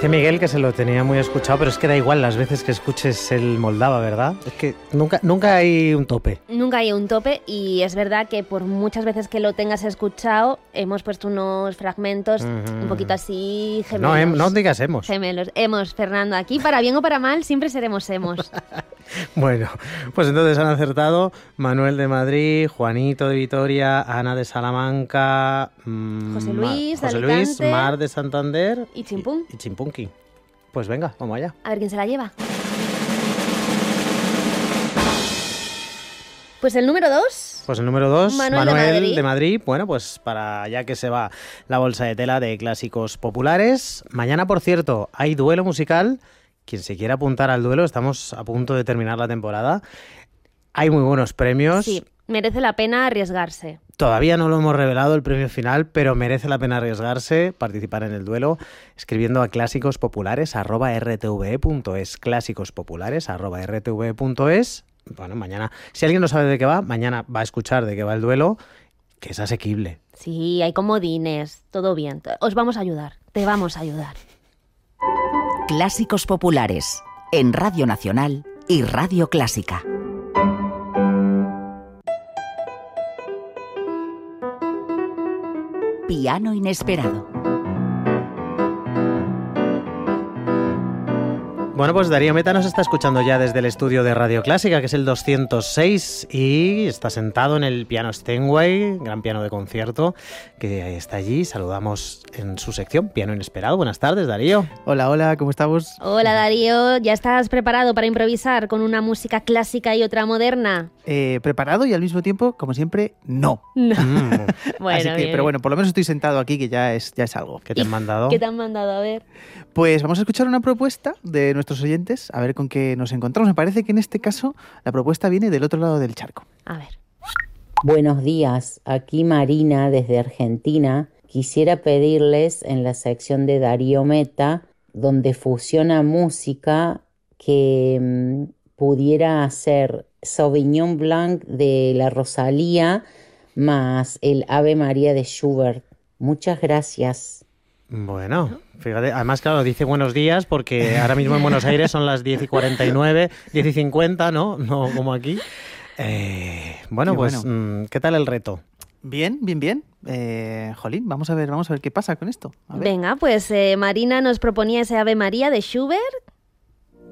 Dice Miguel que se lo tenía muy escuchado, pero es que da igual las veces que escuches el Moldava, ¿verdad? Es que nunca hay un tope. Nunca hay un tope y es verdad que por muchas veces que lo tengas escuchado hemos puesto unos fragmentos un poquito así gemelos. No digas hemos. Gemelos. Hemos, Fernando. Aquí, para bien o para mal, siempre seremos hemos. Bueno, pues entonces han acertado Manuel de Madrid, Juanito de Vitoria, Ana de Salamanca, José Luis, Mar de Santander y Chimpún. Y Chimpunqui. Pues venga, vamos allá. A ver quién se la lleva. Pues el número 2. Pues el número 2, Manuel de Madrid. Bueno, pues para allá que se va la bolsa de tela de clásicos populares. Mañana, por cierto, hay duelo musical. Quien se quiera apuntar al duelo, estamos a punto de terminar la temporada. Hay muy buenos premios. Sí, merece la pena arriesgarse. Todavía no lo hemos revelado el premio final, pero merece la pena arriesgarse, participar en el duelo, escribiendo a clásicospopulares@rtve.es, clásicospopulares@rtve.es. Bueno, mañana, si alguien no sabe de qué va, mañana va a escuchar de qué va el duelo, que es asequible. Sí, hay comodines, todo bien. Os vamos a ayudar, te vamos a ayudar. Clásicos populares, en Radio Nacional y Radio Clásica. Piano inesperado. Bueno, pues Darío Meta nos está escuchando ya desde el estudio de Radio Clásica, que es el 206, y está sentado en el piano Steinway, gran piano de concierto, que está allí. Saludamos en su sección Piano Inesperado. Buenas tardes, Darío. Hola, ¿cómo estamos? Hola, Darío. ¿Ya estás preparado para improvisar con una música clásica y otra moderna? Preparado y al mismo tiempo, como siempre, no. Bueno, Así que, bien. pero bueno, por lo menos estoy sentado aquí, que ya es algo. ¿Qué te han mandado? ¿Qué te han mandado? A ver. Pues vamos a escuchar una propuesta de nuestros oyentes, a ver con qué nos encontramos. Me parece que en este caso la propuesta viene del otro lado del charco. A ver. Buenos días, aquí Marina desde Argentina. Quisiera pedirles en la sección de Darío Meta, donde fusiona música, que pudiera hacer Sauvignon Blanc de la Rosalía más el Ave María de Schubert. Muchas gracias. Bueno, fíjate, además, claro, dice buenos días porque ahora mismo en Buenos Aires son las 10:49, 10:50, ¿no? No como aquí. Bueno, pues, ¿qué tal el reto? Bien. Jolín, vamos a ver qué pasa con esto. A ver. Venga, pues Marina nos proponía ese Ave María de Schubert